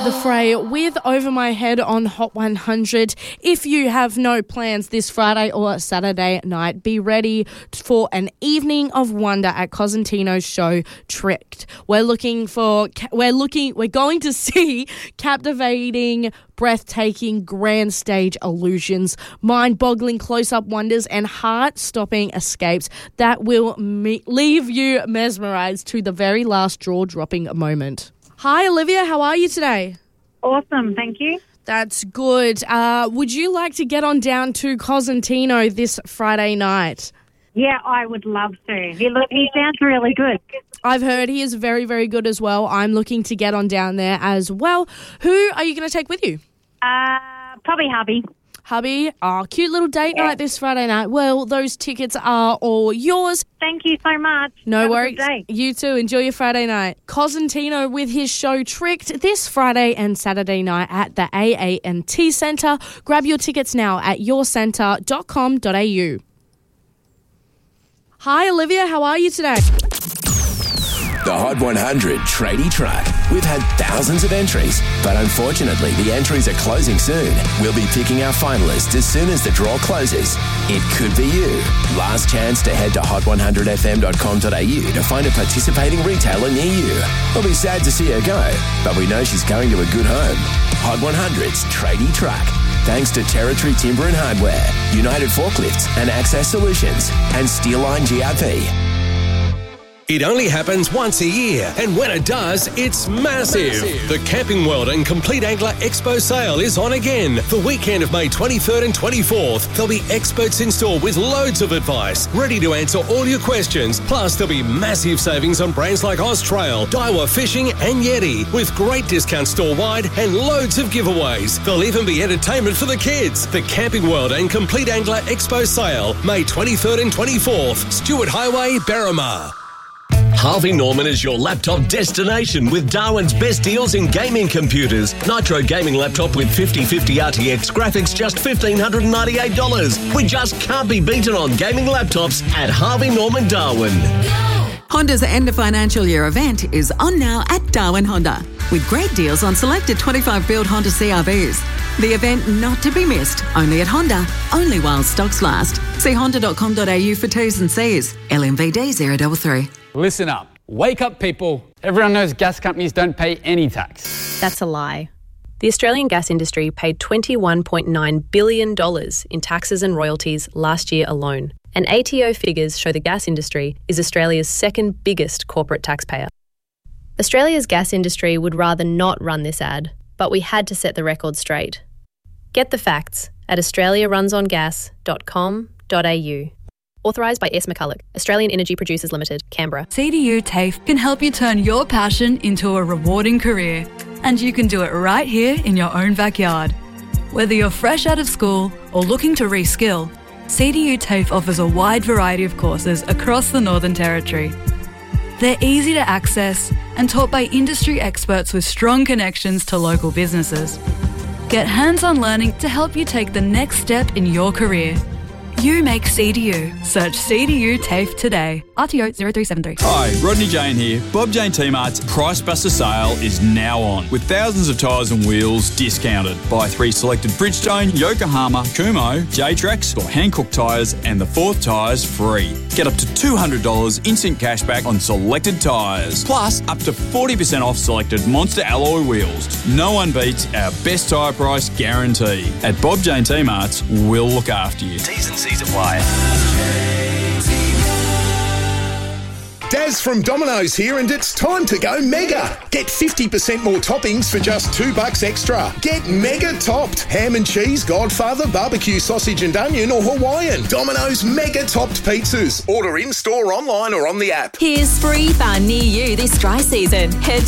The Fray with Over My Head on Hot 100. If you have no plans this Friday or Saturday night, be ready for an evening of wonder at Cosentino's show Tricked. We're going to see captivating, breathtaking, grand stage illusions, mind-boggling close-up wonders, and heart-stopping escapes that will leave you mesmerized to the very last jaw-dropping moment. Hi, Olivia. How are you today? Awesome. Thank you. That's good. Would you like to get on down to Cosentino this Friday night? Yeah, I would love to. He sounds really good. I've heard he is very, very good as well. I'm looking to get on down there as well. Who are you going to take with you? Probably hubby. Hubby, cute little date night this Friday night. Well, those tickets are all yours. Thank you so much. No Have worries. A good day. You too. Enjoy your Friday night. Cosentino with his show Tricked this Friday and Saturday night at the AA&T Centre. Grab your tickets now at yourcentre.com.au. Hi, Olivia. How are you today? The Hot 100 Tradie Track. We've had thousands of entries, but unfortunately the entries are closing soon. We'll be picking our finalists as soon as the draw closes. It could be you. Last chance to head to hot100fm.com.au to find a participating retailer near you. We'll be sad to see her go, but we know she's going to a good home. Hot 100's Tradie Track. Thanks to Territory Timber and Hardware, United Forklifts and Access Solutions, and Steelline GRP. It only happens once a year, and when it does, it's massive. The Camping World and Complete Angler Expo sale is on again. The weekend of May 23rd and 24th, there'll be experts in store with loads of advice, ready to answer all your questions. Plus, there'll be massive savings on brands like Austrail, Daiwa Fishing and Yeti, with great discounts store-wide and loads of giveaways. There'll even be entertainment for the kids. The Camping World and Complete Angler Expo sale, May 23rd and 24th, Stewart Highway, Berrimah. Harvey Norman is your laptop destination with Darwin's best deals in gaming computers. Nitro gaming laptop with 5050 RTX graphics, just $1,598. We just can't be beaten on gaming laptops at Harvey Norman Darwin. Honda's end of financial year event is on now at Darwin Honda, with great deals on selected 25-build Honda CRVs. The event not to be missed, only at Honda, only while stocks last. See honda.com.au for T's and C's. LMVD 033. Listen up. Wake up, people. Everyone knows gas companies don't pay any tax. That's a lie. The Australian gas industry paid $21.9 billion in taxes and royalties last year alone. And ATO figures show the gas industry is Australia's second biggest corporate taxpayer. Australia's gas industry would rather not run this ad, but we had to set the record straight. Get the facts at australiarunsongas.com.au. Authorised by S. McCulloch, Australian Energy Producers Limited, Canberra. CDU TAFE can help you turn your passion into a rewarding career, and you can do it right here in your own backyard. Whether you're fresh out of school or looking to reskill, CDU TAFE offers a wide variety of courses across the Northern Territory. They're easy to access and taught by industry experts with strong connections to local businesses. Get hands-on learning to help you take the next step in your career. You make CDU. Search CDU TAFE today. RTO 0373. Hi, Rodney Jane here. Bob Jane T-Mart's Price Buster sale is now on, with thousands of tyres and wheels discounted. Buy 3 selected Bridgestone, Yokohama, Kumho, J-Trax or Hankook tyres and the 4th tyres free. Get up to $200 instant cashback on selected tyres. Plus, up to 40% off selected Monster alloy wheels. No one beats our best tyre price guarantee. At Bob Jane T-Mart's, we'll look after you. T's and C's apply. Daz from Domino's here, and it's time to go mega. Get 50% more toppings for just $2 extra. Get mega topped. Ham and cheese, Godfather, barbecue sausage and onion or Hawaiian. Domino's mega topped pizzas. Order in store, online or on the app. Here's free fun near you this dry season. Head